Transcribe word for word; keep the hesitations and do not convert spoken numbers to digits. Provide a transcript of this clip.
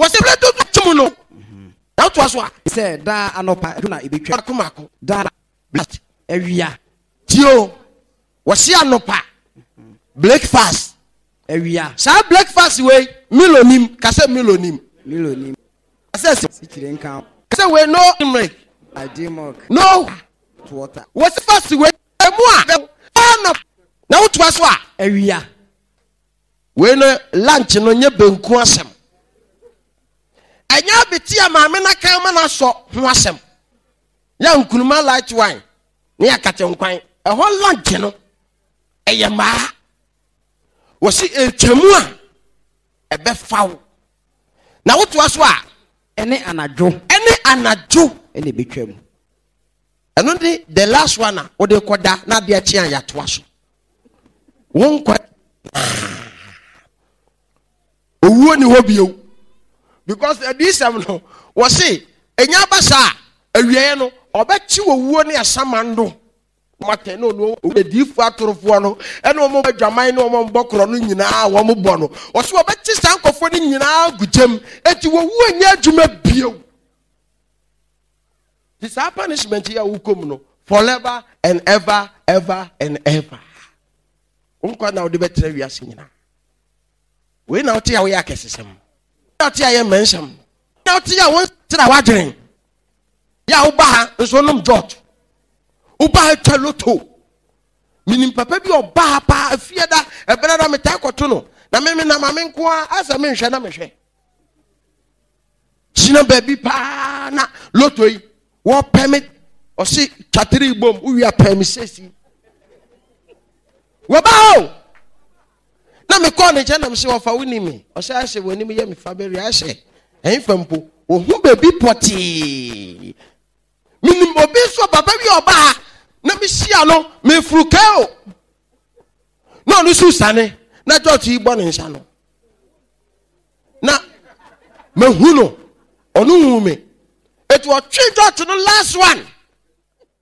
Was a little tumuno. That was what he said. Da anopa na ibetwa kumako. Da blat ewia. Tio was here anopa. Breakfast Ewia. Sa breakfast way milonim kase milonim. Milonim. Kase Sichire nkan. Kase we no milk. I drink No water. Was fast way emu a. Na what was what? Ewia. We no lunch no nye benku asem. Anya beti amame na kan ma na so ho asem. Ya nkunuma light wine. Ne akate nkwan. E ho lunch no. Eye ma. Wo si etwamu a ebe fawo. Na what was what? Ene anadwo. Ene anadwo. Ene betwam. Eno de the last one a wo de koda na de achi an yato aso. Won kwa owuo ni ho bio because this am no wo say enya basa awieye no obechi owuo ne asamando mate no no the difu atorofo no ene omo adwaman ne omo mbokro no nyina wo mo bo no wo so obechi sankofo ne nyina gugem eti owuo nya adwuma bio this punishment here will come no forever and ever ever and ever. Unkwa na odi betre wiase nyina. We na oti ya we akesesem. Na oti ya ye mention. Na oti ya won tira wadwen. Ya uba ha nso nom George. Uba ha taloto. Minim papa bi oba pa afieda ebere na meta koto no. Na me me na mame nko a asa me hwe na me hwe. Sina baby pa na loto yi. Wo permit o si chatiri bom we are permit sesi. Wabao na me call ne chana me se wofa woni me o se ase woni me ye me fa beri ase en fampo o hu baby poti minim obi so baba bi oba na me sia no me frukao no no su sane na church yi bo ne nsa no na me hu no onu hu me it was church no last one